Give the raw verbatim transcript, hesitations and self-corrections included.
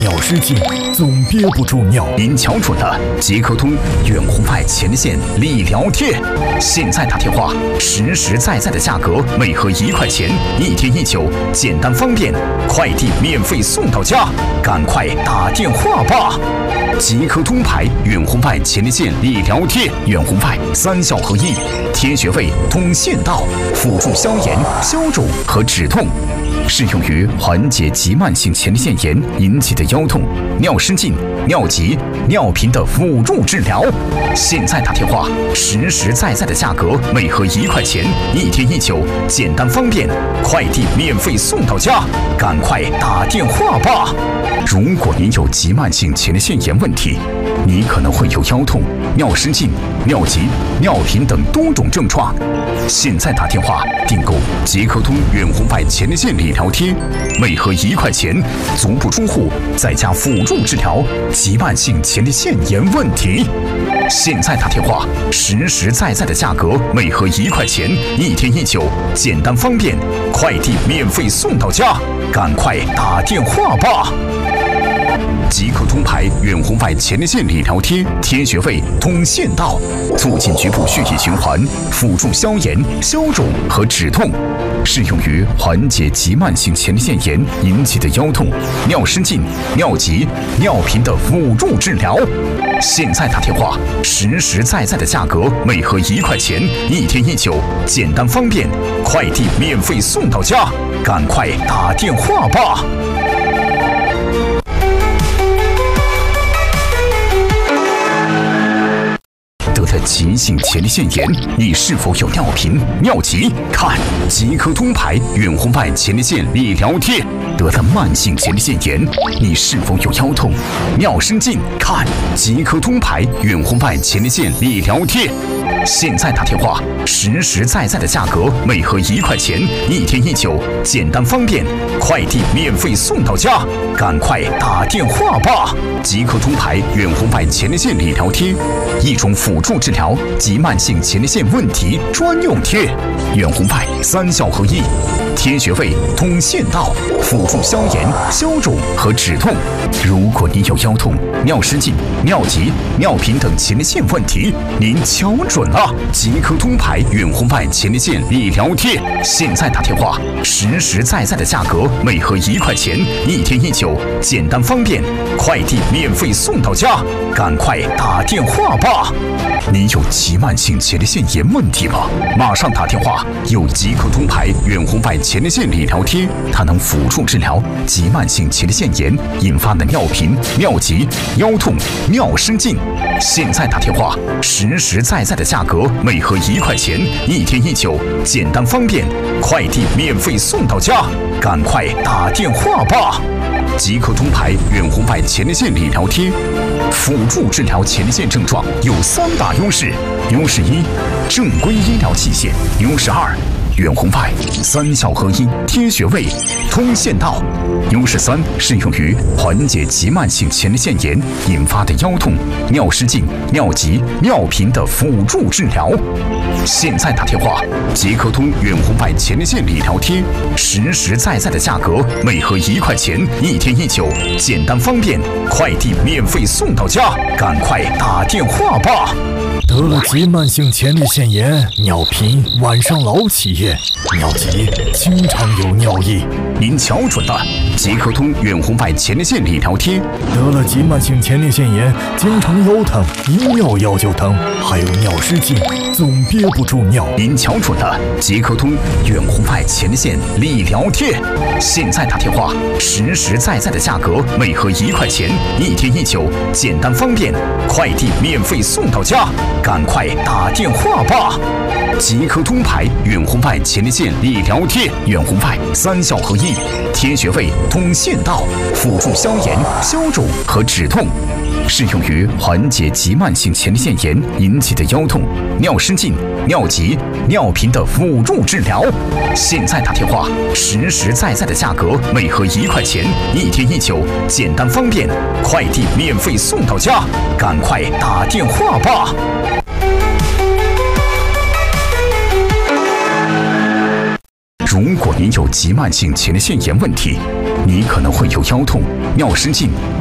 尿失禁，总憋不住尿。 您瞧准了，即刻通远红外前列腺理疗贴，现在打电话，实实在在的价格，每盒一块钱，一天一九，简单方便，快递免费送到家，赶快打电话吧！即刻通牌远红外前列腺理疗贴，远红外三效合一，贴穴位、通腺道，辅助消炎、消肿和止痛。适用于缓解急慢性前列腺炎引起的腰痛、尿失禁、尿急、尿频的辅助治疗。现在打电话，实实在在的价格，每盒一块钱，一天一九，简单方便，快递免费送到家，赶快打电话吧！如果您有急慢性前列腺炎问题，你可能会有腰痛、尿失禁、尿急、尿频等多种症状。现在打电话订购即刻通远红外前列腺理疗贴，每盒一块钱，足不出户，在家辅助治疗急慢性前列腺炎问题。现在打电话，实实在在的价格，每盒一块钱，一天一九，简单方便，快递免费送到家，赶快打电话吧！即刻通牌远红外前列腺理疗贴，贴穴位、通腺道，促进局部血液循环，辅助消炎、消肿和止痛。适用于缓解急慢性前列腺炎引起的腰痛、尿失禁、尿急、尿频的辅助治疗。现在打电话，实实在在的价格，每盒一块钱，一天一九，简单方便，快递免费送到家，赶快打电话吧！得了急性前列腺炎，你是否有尿频、尿急？看即刻通牌远红外前列腺理疗贴。得了慢性前列腺炎，你是否有腰痛、尿失禁？看即刻通牌远红外前列腺理疗贴。现在打电话，实实在在的价格，每盒一块钱，一天一九，简单方便，快递免费送到家，赶快打电话吧！即刻通牌远红外前列腺理疗贴，一种辅助治疗急慢性前列腺问题专用贴，远红外三效合一，贴穴位、通腺道，辅助消炎、消肿和止痛。如果你有腰痛、尿失禁、尿急、尿频等前列腺问题，您瞧准了，即刻通牌远红外前列腺理疗贴。现在打电话，实实在在的价格，每盒一块钱，一天一九，简单方便，快递免费送到家，赶快打电话吧！你有急慢性前列腺炎问题吗？马上打电话，有即刻通牌远红外前列腺理疗贴，它能辅助治疗急慢性前列腺炎引发的尿频、尿急、腰痛、尿失禁。现在打电话，实实在在的价格，每盒一块钱，一天一九，简单方便，快递免费送到家，赶快打电话吧！即刻通牌远红外前列腺理疗贴，辅助治疗前列腺症状有三大优势：优势一，正规医疗器械；优势二，远红外三效合一，贴穴位、通腺道；优势三，适用于缓解急慢性前列腺炎引发的腰痛、尿失禁、尿急、尿频的辅助治疗。现在打电话，即刻通远红外前列腺理疗贴，实实在在的价格，每盒一块钱，一天一九，简单方便，快递免费送到家，赶快打电话吧！ 得了急慢性前列腺炎，尿频，晚上老起夜，尿急，经常有尿意。 您瞧准了，即刻通远红外前列腺理疗贴。 得了急慢性前列腺炎，经常腰疼，一尿腰就疼，还有尿失禁，总憋不住尿。 您瞧准了，即刻通远红外前列腺理疗贴。现在打电话，实实在在的价格，每盒一块钱，一天一九，简单方便，快递免费送到家，赶快打电话吧！即刻通牌远红外前列腺理疗贴，远红外三效合一，贴穴位、通腺道，辅助消炎、消肿和止痛。适用于缓解急慢性前列腺炎引起的腰痛、尿失禁、尿急、尿频的辅助治疗。现在打电话，实实在在的价格，每盒一块钱，一天一九，简单方便，快递免费送到家，赶快打电话吧！如果您有急慢性前列腺炎问题， 你可能会有腰痛、尿失禁、